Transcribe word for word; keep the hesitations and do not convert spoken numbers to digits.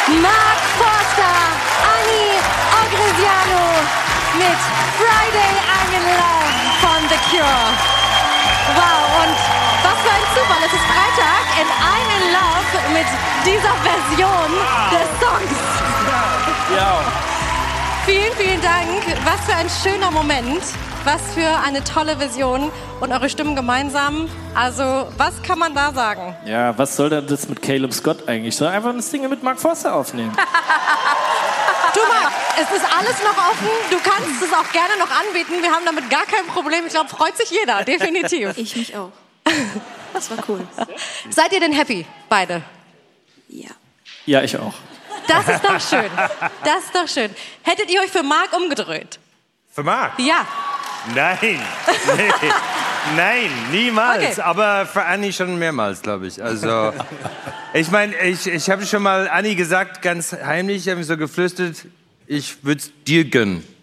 Mark Forster, Annie Ogriziano mit Friday I'm in Love von The Cure. Wow, und was für ein Zufall. Es ist Freitag und I'm in Love mit dieser Version wow. des Songs. Ja. Vielen, vielen Dank. Was für ein schöner Moment. Was für eine tolle Version und eure Stimmen gemeinsam. Also, was kann man da sagen? Ja, was soll denn das mit Caleb Scott eigentlich? Soll einfach ein Single mit Mark Forster aufnehmen. Du Marc, es ist alles noch offen. Du kannst es auch gerne noch anbieten. Wir haben damit gar kein Problem. Ich glaube, freut sich jeder, definitiv. Ich mich auch. Das war cool. Seid ihr denn happy, beide? Ja. Ja, ich auch. Das ist doch schön. Das ist doch schön. Hättet ihr euch für Marc umgedreht? Für Marc? Ja. Nein. Nee. Nein, niemals. Okay. Aber für Annie schon mehrmals, glaube ich. Also, ich meine, ich, ich habe schon mal Annie gesagt, ganz heimlich, ich habe so geflüstert, ich würde es dir gönnen.